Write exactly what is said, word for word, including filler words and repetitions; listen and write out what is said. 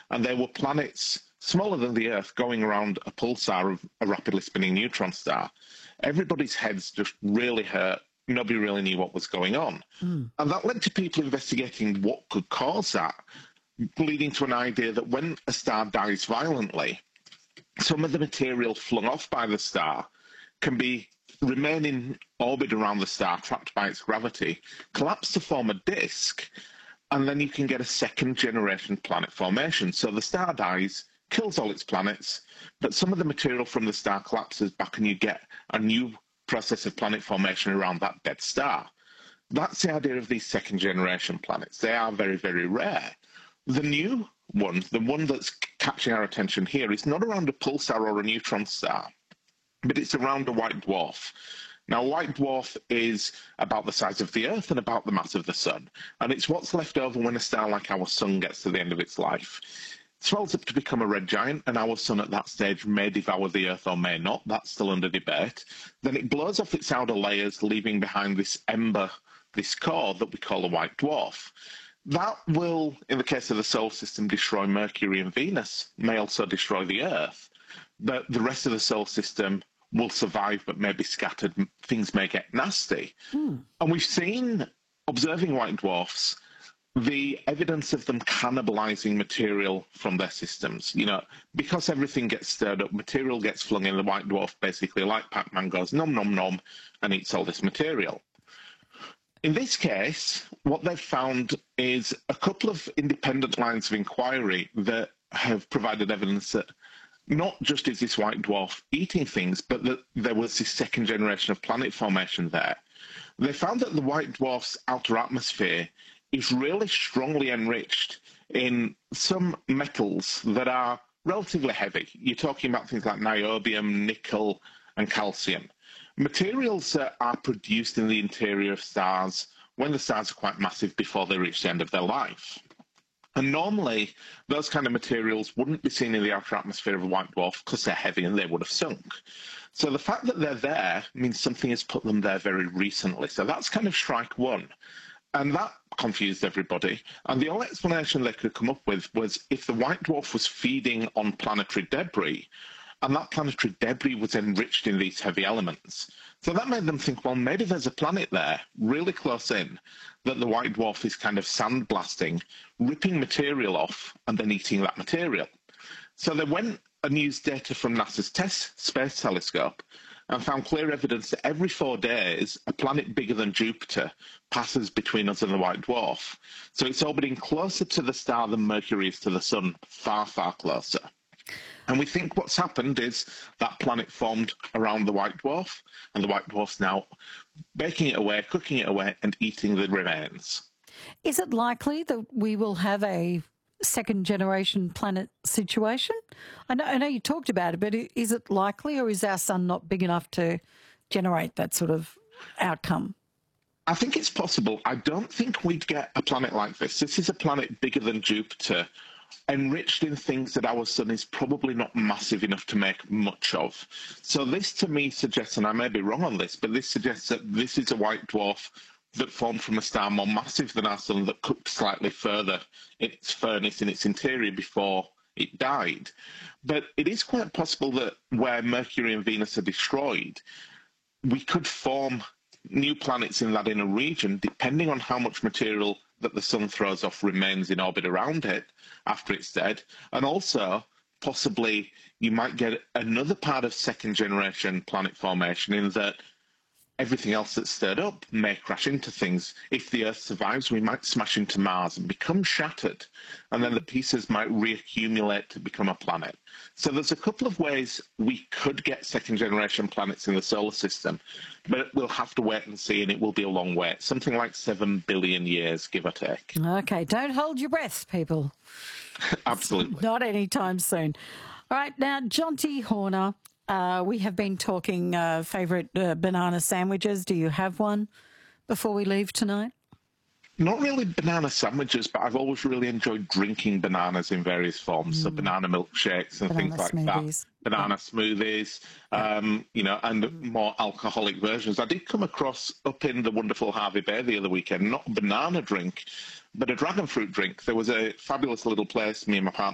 and there were planets smaller than the Earth going around a pulsar of a rapidly spinning neutron star, everybody's heads just really hurt. Nobody really knew what was going on. Mm. And that led to people investigating what could cause that, leading to an idea that when a star dies violently, some of the material flung off by the star can be remain in orbit around the star, trapped by its gravity, collapse to form a disk, and then you can get a second-generation planet formation. So the star dies, kills all its planets, but some of the material from the star collapses back and you get a new process of planet formation around that dead star. That's the idea of these second-generation planets. They are very, very rare. The new one, the one that's catching our attention here, is not around a pulsar or a neutron star, but it's around a white dwarf. Now, a white dwarf is about the size of the Earth and about the mass of the Sun, and it's what's left over when a star like our Sun gets to the end of its life. It swells up to become a red giant, and our Sun at that stage may devour the Earth or may not. That's still under debate. Then it blows off its outer layers, leaving behind this ember, this core that we call a white dwarf. That will, in the case of the solar system, destroy Mercury and Venus, may also destroy the Earth, but the rest of the solar system will survive but may be scattered. Things may get nasty. Mm. And we've seen, observing white dwarfs, the evidence of them cannibalizing material from their systems. You know, because everything gets stirred up, material gets flung in, the white dwarf basically, like Pac-Man, goes nom nom nom and eats all this material. In this case, what they've found is a couple of independent lines of inquiry that have provided evidence that not just is this white dwarf eating things, but that there was this second generation of planet formation there. They found that the white dwarf's outer atmosphere is really strongly enriched in some metals that are relatively heavy. You're talking about things like niobium, nickel, and calcium. Materials that are produced in the interior of stars when the stars are quite massive before they reach the end of their life. And normally, those kind of materials wouldn't be seen in the outer atmosphere of a white dwarf because they're heavy and they would have sunk. So the fact that they're there means something has put them there very recently. So that's kind of strike one. And that confused everybody. And the only explanation they could come up with was if the white dwarf was feeding on planetary debris, and that planetary debris was enriched in these heavy elements. So that made them think, well, maybe there's a planet there, really close in, that the white dwarf is kind of sandblasting, ripping material off, and then eating that material. So they went and used data from NASA's TESS space telescope and found clear evidence that every four days, a planet bigger than Jupiter passes between us and the white dwarf. So it's orbiting closer to the star than Mercury is to the Sun, far, far closer. And we think what's happened is that planet formed around the white dwarf, and the white dwarf's now baking it away, cooking it away, and eating the remains. Is it likely that we will have a second-generation planet situation? I know, I know you talked about it, but is it likely, or is our sun not big enough to generate that sort of outcome? I think it's possible. I don't think we'd get a planet like this. This is a planet bigger than Jupiter, enriched in things that our sun is probably not massive enough to make much of. So this to me suggests, and I may be wrong on this, but this suggests that this is a white dwarf that formed from a star more massive than our sun that cooked slightly further in its furnace, in its interior before it died. But it is quite possible that where Mercury and Venus are destroyed, we could form new planets in that inner region, depending on how much material that the sun throws off remains in orbit around it after it's dead. And also, possibly, you might get another part of second-generation planet formation in that everything else that's stirred up may crash into things. If the Earth survives, we might smash into Mars and become shattered, and then the pieces might reaccumulate to become a planet. So there's a couple of ways we could get second-generation planets in the solar system, but we'll have to wait and see, and it will be a long wait, something like seven billion years, give or take. Okay, don't hold your breath, people. Absolutely. Not anytime soon. All right, now, Jonty Horner, uh, we have been talking uh, favourite uh, banana sandwiches. Do you have one before we leave tonight? Not really banana sandwiches, but I've always really enjoyed drinking bananas in various forms. Mm. So banana milkshakes and banana things like smoothies. that. Banana yeah. smoothies, um, you know, and more alcoholic versions. I did come across up in the wonderful Hervey Bay the other weekend, not a banana drink, but a dragon fruit drink. There was a fabulous little place, me and my partner